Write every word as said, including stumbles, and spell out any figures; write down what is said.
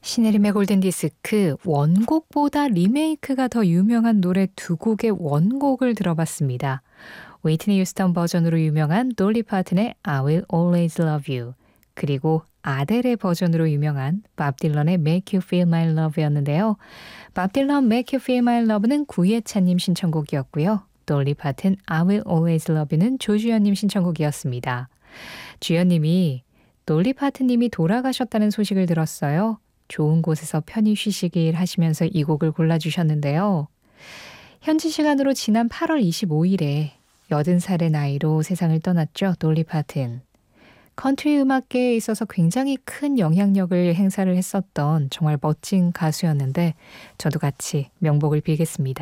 신혜림의 골든디스크 원곡보다 리메이크가 더 유명한 노래 두 곡의 원곡을 들어봤습니다. 웨이트니 휴스턴 버전으로 유명한 돌리 파튼의 I Will Always Love You, 그리고 아델의 버전으로 유명한 밥 딜런의 Make You Feel My Love였는데요. 밥 딜런 Make You Feel My Love는 구예찬님 신청곡이었고요. 돌리 파튼 I Will Always Love You는 조주연님 신청곡이었습니다. 주연님이 돌리 파튼님이 돌아가셨다는 소식을 들었어요. 좋은 곳에서 편히 쉬시길 하시면서 이 곡을 골라주셨는데요. 현지 시간으로 지난 팔월 이십오일에 여든 살의 나이로 세상을 떠났죠. 돌리 파튼. 컨트리 음악계에 있어서 굉장히 큰 영향력을 행사를 했었던 정말 멋진 가수였는데 저도 같이 명복을 빌겠습니다.